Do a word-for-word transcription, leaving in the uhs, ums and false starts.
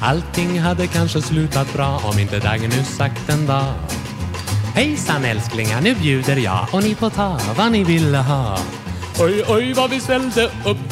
Allting hade kanske slutat bra om inte Dagny sagt en dag: hejsan älsklingar, nu bjuder jag och ni får ta vad ni ville ha. Oj, oj, vad vi ställde upp